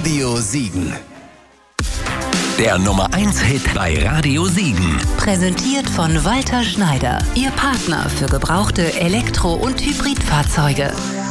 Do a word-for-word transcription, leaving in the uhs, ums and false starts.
Radio Siegen. Der Nummer eins Hit bei Radio Siegen. Präsentiert von Walter Schneider, Ihr Partner für gebrauchte Elektro- und Hybridfahrzeuge.